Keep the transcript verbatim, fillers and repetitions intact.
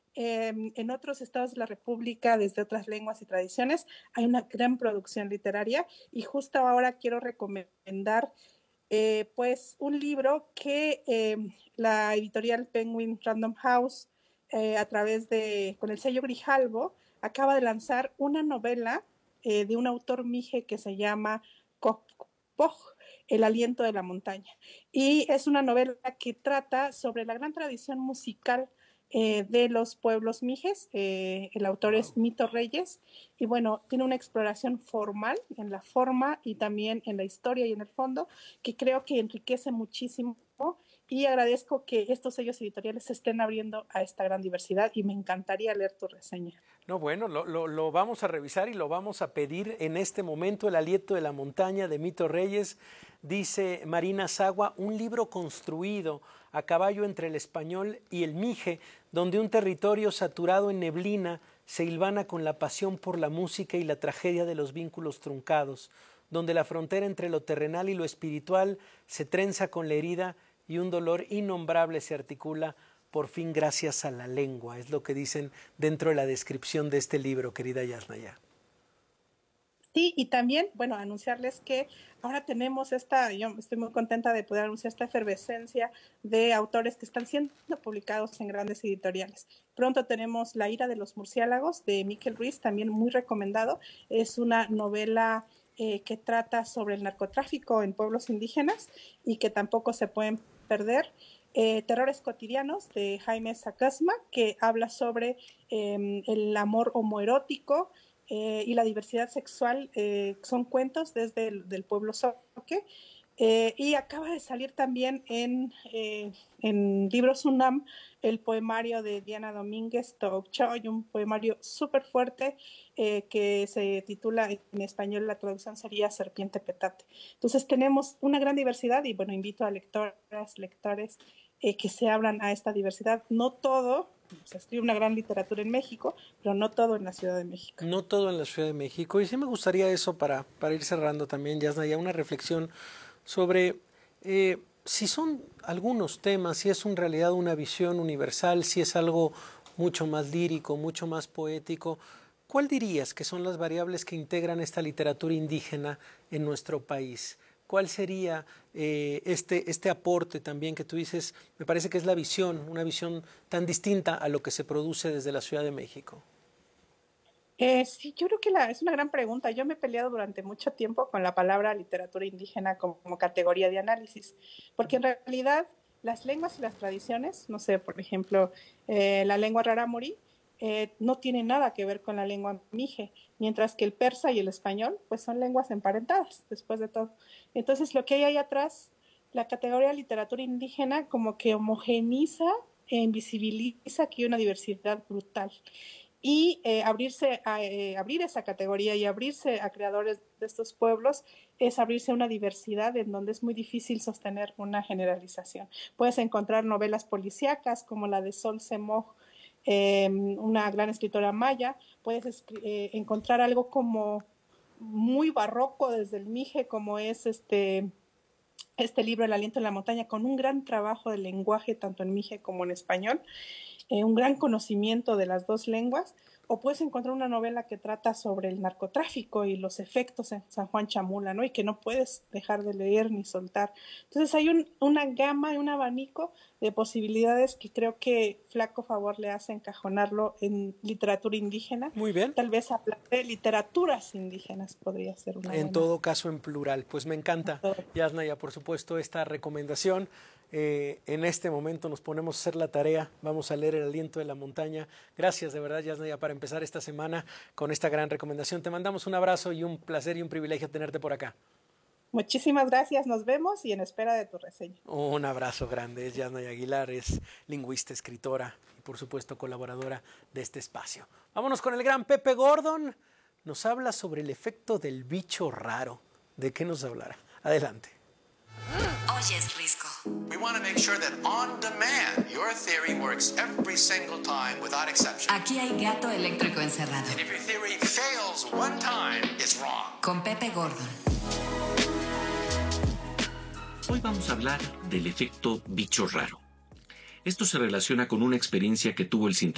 Eh, en otros estados de la República, desde otras lenguas y tradiciones, hay una gran producción literaria y justo ahora quiero recomendar eh, pues un libro que eh, la editorial Penguin Random House, eh, a través de, con el sello Grijalbo, acaba de lanzar una novela eh, de un autor mije que se llama Cocpoj, El aliento de la montaña. Y es una novela que trata sobre la gran tradición musical eh, de los pueblos mijes. Eh, el autor wow. es Mito Reyes y bueno, tiene una exploración formal en la forma y también en la historia y en el fondo que creo que enriquece muchísimo y agradezco que estos sellos editoriales se estén abriendo a esta gran diversidad y me encantaría leer tu reseña. No, bueno, lo, lo, lo vamos a revisar y lo vamos a pedir en este momento. El aliento de la montaña de Mito Reyes, dice Marina Sagua, un libro construido a caballo entre el español y el mije, donde un territorio saturado en neblina se hilvana con la pasión por la música y la tragedia de los vínculos truncados, donde la frontera entre lo terrenal y lo espiritual se trenza con la herida y un dolor innombrable se articula por fin gracias a la lengua. Es lo que dicen dentro de la descripción de este libro, querida Yasnaya. Sí, y también, bueno, anunciarles que ahora tenemos esta, yo estoy muy contenta de poder anunciar esta efervescencia de autores que están siendo publicados en grandes editoriales. Pronto tenemos La ira de los murciélagos, de Miquel Ruiz, también muy recomendado. Es una novela eh, que trata sobre el narcotráfico en pueblos indígenas y que tampoco se pueden perder. Eh, Terrores cotidianos, de Jaime Sacasma, que habla sobre eh, el amor homoerótico eh, y la diversidad sexual. Eh, son cuentos desde el del pueblo Zoque. Eh, y acaba de salir también en, eh, en Libros UNAM el poemario de Diana Domínguez, Tokchoy, un poemario súper fuerte eh, que se titula en español, la traducción sería Serpiente Petate. Entonces tenemos una gran diversidad y bueno, invito a lectoras, lectores eh, que se abran a esta diversidad. No todo, se escribe una gran literatura en México, pero no todo en la Ciudad de México. No todo en la Ciudad de México. Y sí me gustaría eso para, para ir cerrando también, Yasnaya, una reflexión sobre eh, si son algunos temas, si es en realidad una visión universal, si es algo mucho más lírico, mucho más poético. ¿Cuál dirías que son las variables que integran esta literatura indígena en nuestro país? ¿Cuál sería eh, este, este aporte también que tú dices? Me parece que es la visión, una visión tan distinta a lo que se produce desde la Ciudad de México. Eh, sí, yo creo que la, es una gran pregunta. Yo me he peleado durante mucho tiempo con la palabra literatura indígena como, como categoría de análisis, porque en realidad las lenguas y las tradiciones, no sé, por ejemplo, eh, la lengua rarámuri eh, no tiene nada que ver con la lengua mije, mientras que el persa y el español pues son lenguas emparentadas, después de todo. Entonces lo que hay ahí atrás, la categoría de literatura indígena como que homogeniza e invisibiliza que hay una diversidad brutal. Y eh, abrirse a, eh, abrir esa categoría y abrirse a creadores de estos pueblos es abrirse a una diversidad en donde es muy difícil sostener una generalización. Puedes encontrar novelas policíacas como la de Sol Semoj, eh, una gran escritora maya. Puedes eh, encontrar algo como muy barroco desde el mije, como es este... este libro, El aliento en la montaña, con un gran trabajo de lenguaje tanto en mije como en español, eh, un gran conocimiento de las dos lenguas, o puedes encontrar una novela que trata sobre el narcotráfico y los efectos en San Juan Chamula, ¿no? Y que no puedes dejar de leer ni soltar. Entonces hay un, una gama y un abanico de posibilidades que creo que flaco favor le hace encajonarlo en literatura indígena. Muy bien. Tal vez hablar de literaturas indígenas podría ser una En buena. todo caso en plural. Pues me encanta, Yasnaya, por supuesto, esta recomendación. Eh, en este momento nos ponemos a hacer la tarea, vamos a leer El aliento de la montaña. Gracias de verdad, Yasnaya, para empezar esta semana con esta gran recomendación. Te mandamos un abrazo y un placer y un privilegio tenerte por acá. Muchísimas gracias, nos vemos y en espera de tu reseña. Un abrazo grande. Es Yasnaya Aguilar, es lingüista, escritora y por supuesto colaboradora de este espacio. Vámonos con el gran Pepe Gordon. Nos habla sobre el efecto del bicho raro. ¿De qué nos hablará? Adelante. Oyes Risco. We want to make sure that on demand your theory works every single time without exception. Aquí hay gato eléctrico encerrado. And if your theory fails one time, it's wrong. Con Pepe Gordon. Hoy vamos a hablar del efecto bicho raro. Esto se relaciona con una experiencia que tuvo el científico